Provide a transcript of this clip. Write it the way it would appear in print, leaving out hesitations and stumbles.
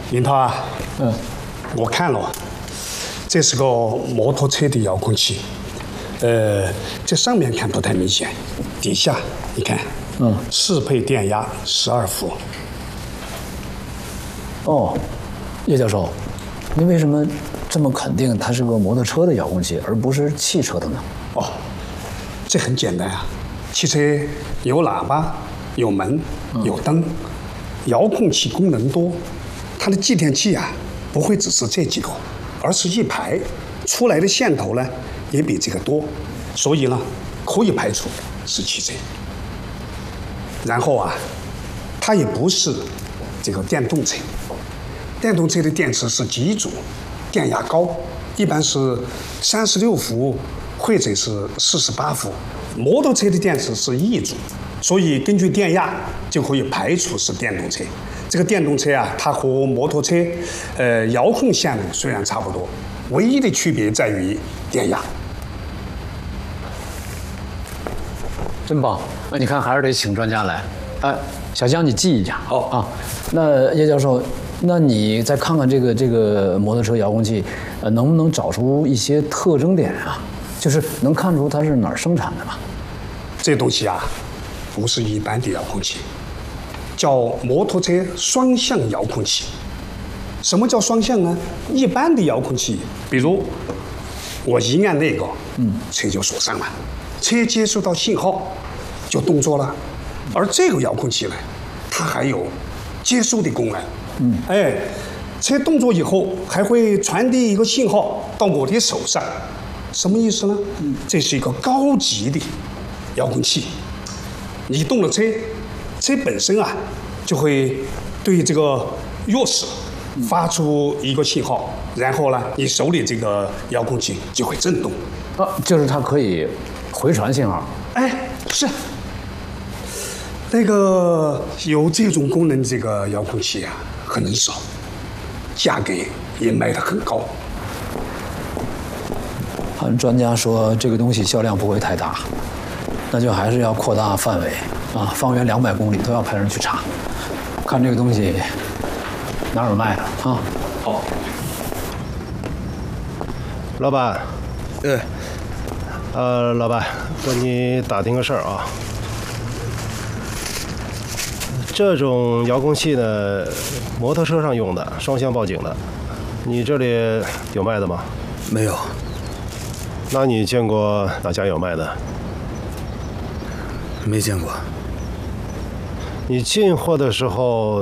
林涛啊，我看了，这是个摩托车的遥控器，这上面看不太明显，底下你看，适配电压12伏。 哦，叶教授，您为什么这么肯定它是个摩托车的遥控器，而不是汽车的呢？ 哦，这很简单啊，汽车有喇叭、有门、有灯，遥控器功能多，它的继电器啊不会只是这几个，而是一排，出来的线头呢也比这个多，所以呢可以排除是汽车。然后啊，它也不是这个电动车，电动车的电池是几组，电压高，一般是36伏或者是48伏。摩托车的电池是1组，所以根据电压就可以排除是电动车。这个电动车啊，它和摩托车遥控线路虽然差不多，唯一的区别在于电压。 真棒！你看还是得请专家来。小江你记一下。好啊。那叶教授，那你再看看这个摩托车遥控器，能不能找出一些特征点啊？就是能看出它是哪儿生产的吗？ 这东西啊，不是一般的遥控器，叫摩托车双向遥控器。什么叫双向呢？一般的遥控器，比如我一按那个，车就锁上了，车接收到信号就动作了。而这个遥控器呢，它还有接收的功能。车动作以后还会传递一个信号到我的手上，什么意思呢？这是一个高级的遥控器。你动了车，车本身啊就会对这个钥匙发出一个信号，然后呢，你手里这个遥控器就会震动。 就是它可以回传信号。 是。那个有这种功能这个遥控器啊，很少，价格也卖得很高。 按专家说，这个东西销量不会太大，那就还是要扩大范围啊，方圆200公里都要派人去查，看这个东西哪有卖的啊。 好， 老板。老板，跟你打听个事儿啊。这种遥控器呢，摩托车上用的，双向报警的，你这里有卖的吗？ 没有。 那你见过哪家有卖的？ 没见过。 你进货的时候